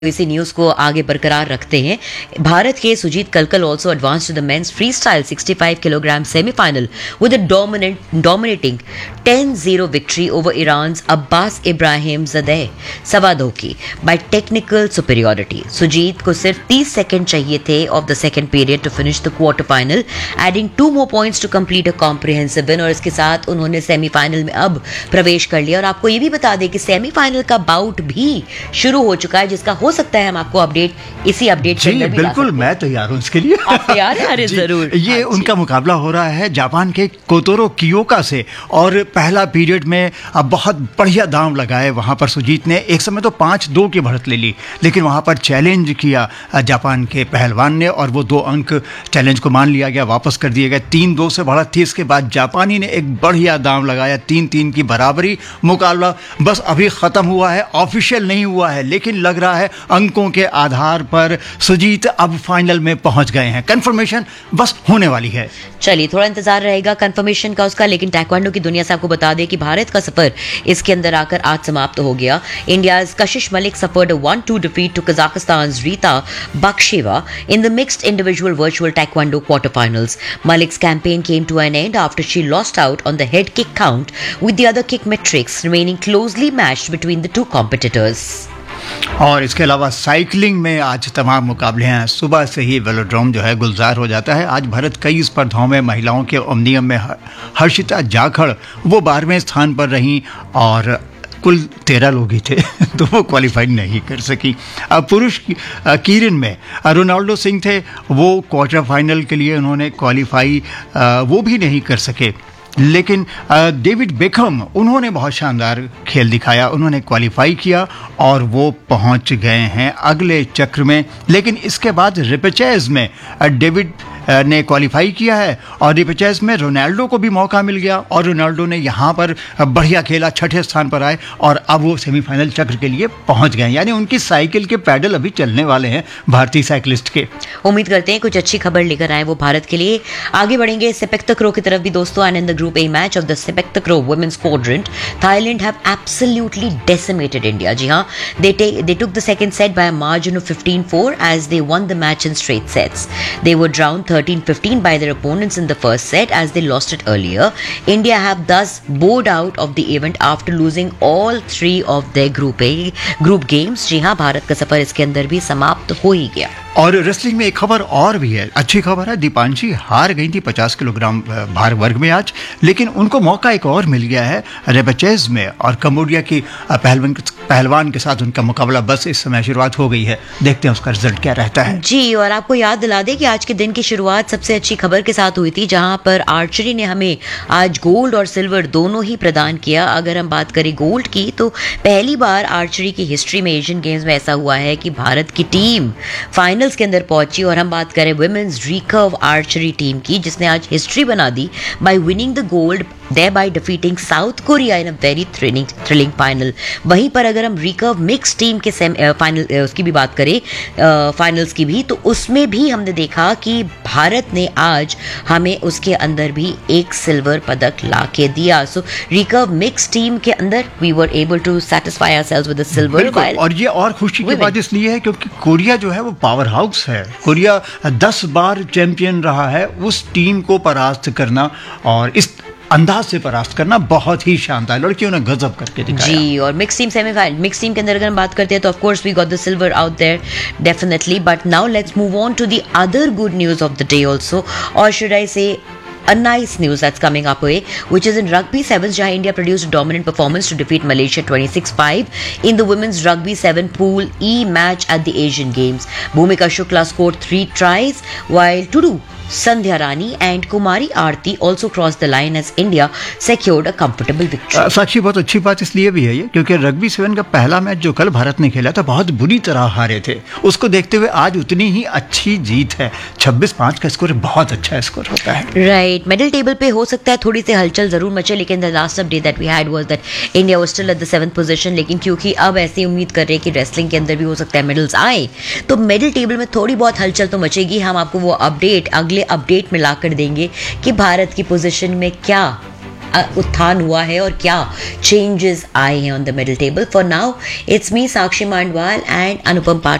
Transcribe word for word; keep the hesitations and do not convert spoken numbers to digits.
इसी न्यूज को आगे बरकरार रखते हैं। भारत के सुजीत कलकल also advanced to the men's freestyle sixty-five kilogram semi-final with a dominant dominating ten zero victory over Iran's Abbas Ibrahim Zadeh Savadoki by technical superiority. Sujit को सिर्फ तीस सेकंड चाहिए थे of the second period to finish the quarter final, adding two more points to complete a comprehensive win, और इसके साथ उन्होंने semifinal में अब प्रवेश कर लिया। और आपको ये भी बता दें कि सेमीफाइनल का बाउट भी शुरू हो चुका है, जिसका हो सकता है हम आपको अपडेट इसी अपडेट जी बिल्कुल, मैं तैयार हूं इसके लिए। आप तैयार हैं? अरे जरूर। ये उनका मुकाबला हो रहा है जापान के कोतोरो कियोका से, और पहला पीरियड में अब बहुत बढ़िया दांव लगाए वहां पर सुजीत ने। एक समय तो पाँच दो की बढ़त ले ली, लेकिन वहां पर चैलेंज किया जापान के पहलवान ने, और वो दो अंक चैलेंज को मान लिया गया, वापस कर दिए गए। तीन दो से बढ़त थी, इसके बाद जापानी ने एक बढ़िया दांव लगाया, तीन तीन की बराबरी। मुकाबला बस अभी खत्म हुआ है, ऑफिशियल नहीं हुआ है, लेकिन लग रहा है अंकों के आधार पर सुजीत अब फाइनल में पहुंच गए हैं। कंफर्मेशन बस होने वाली है। चलिए, थोड़ा इंतजार रहेगा कंफर्मेशन का उसका, लेकिन ताइक्वांडो की दुनिया से आपको बता दें कि भारत का सफर इसके अंदर आकर आज समाप्त हो गया। India's Kashish Malik suffered a one two defeat to Kazakhstan's Rita Baksheva in the mixed individual virtual taekwondo quarterfinals. Malik's campaign came to an end after she lost out on the head kick count, with the other kick metrics remaining closely matched between the two competitors. और इसके अलावा cycling में आज तमाम मुकाबले हैं। सुबह से ही वेलोड्रोम जो है गुलजार हो जाता है। आज भारत कई स्पर्धाओं में महिलाओं के ओमनियम में हर्षिता जाखड़ वो बारहवें स्थान पर रहीं, और कुल तेरह लोग ही थे तो वो क्वालिफाई नहीं कर सकी। अब पुरुष कीरिन में रोनाल्डो सिंह थे, वो क्वार्टर फाइनल के लिए उन्होंने क्वालिफाई वो भी नहीं कर सके, लेकिन डेविड बेकहम उन्होंने बहुत शानदार खेल दिखाया, उन्होंने क्वालिफाई किया और वो पहुंच गए हैं अगले चक्र में। लेकिन इसके बाद रिपेचेज में डेविड ने क्वालिफाई किया है, और रिपेचेज में रोनाल्डो को भी मौका मिल गया, और रोनाल्डो ने यहाँ पर बढ़िया खेला, छठे स्थान पर आए, और अब वो सेमीफाइनल चक्र के लिए पहुंच गए। यानी उनकी साइकिल के पैडल अभी चलने वाले हैं भारतीय साइकिलिस्ट के। उम्मीद करते हैं कुछ अच्छी खबर लेकर आए वो भारत के लिए। आगे बढ़ेंगे सेपक तकरो की तरफ भी दोस्तों। And in the group A match of the sepak तकरो women's quadrant, Thailand have absolutely decimated India. जी हाँ, दे दे took the second set bye a margin of fifteen four as they won the match in straight sets. They were drowned thirteen fifteen by their opponents in the first set as they lost it earlier. India have thus bowed out of the event after losing all three of their group A group games. जी हाँ, भारत का सफर इसके अंदर भी समाप्त हो ही गया। और wrestling में एक खबर और भी है, अच्छी खबर है। दीपांशी हार गई थी पचास किलोग्राम भार वर्ग में आज, लेकिन उनको मौका एक और मिल गया है रेपेचेज में, और कंबोडिया की पहलवान पहलवान के साथ उनका मुकाबला बस इस समय शुरुआत हो गई है। देखते हैं उसका रिजल्ट क्या रहता है। जी, और आपको याद दिला दें कि आज के दिन की शुरुआत सबसे अच्छी खबर के साथ हुई थी, जहां पर आर्चरी ने हमें आज गोल्ड और सिल्वर दोनों ही प्रदान किया। अगर हम बात करें गोल्ड की, तो पहली बार आर्चरी की हिस्ट्री में एशियन गेम्स में ऐसा हुआ है कि भारत की टीम फाइनल्स के अंदर पहुंची। और हम बात करें वुमेन्स रिकर्व आर्चरी टीम की, जिसने आज हिस्ट्री बना दी bye winning the gold, thereby defeating south Korea in a very thrilling thrilling final। वहीं पर अगर हम रिकर्व मिक्स टीम के फाइनल uh, उसकी भी बात करें, फाइनल्स uh, की भी, तो उसमें भी हमने देखा कि भारत ने आज हमें उसके अंदर भी एक सिल्वर पदक ला के दिया। सो रिकर्व मिक्स टीम के अंदर we were able to satisfy ourselves with the silver. और ये और खुशी की बात इसलिए है क्योंकि कोरिया जो है वो पावर हाउस है। कोरिया दस बार चैंपियन रहा है, उस टीम को परास्त करना और इस अंदाज से परास्त करना बहुत ही शानदार, लड़कियों ने गजब करके दिखाया। जी, और mix team semifinal mix team के अंदर अगर हम बात करते हैं तो of course we got the silver out there definitely, but now let's move on to the other good news of the day also, और शुड आई से a nice news that's coming up way, which is in rugby sevens, jahan India produced a dominant performance to defeat Malaysia twenty-six five in the women's rugby seven pool E match at the Asian Games. Bhumika Shukla scored three tries, while Tudu, Sandhya Rani and Kumari Aarti also crossed the line as India secured a comfortable victory. साक्षी, बहुत अच्छी बात इसलिए भी है ये क्योंकि rugby seven का पहला मैच जो कल भारत ने खेला था बहुत बुरी तरह हारे थे, उसको देखते हुए आज उतनी ही अच्छी जीत है। छब्बीस पाँच का स्कोर बहुत अच्छा स्कोर होता है। राइट, मेडल टेबल पे हो सकता है थोड़ी सी हलचल जरूर मचे, लेकिन the last update that we had was that India was still at the seventh position. लेकिन क्योंकि अब ऐसी उम्मीद कर रहे हैं कि रेसलिंग के अंदर भी हो सकता है मेडल्स आए, तो मेडल टेबल में थोड़ी बहुत हलचल तो मचेगी। हम आपको वो अपडेट अगले अपडेट में ला कर देंगे कि भारत की पोजीशन में क्या उत्थान हुआ है और क्या चेंजेस आए हैं on the middle table. For now it's me Sakshi मांडवाल and अनुपम पाठ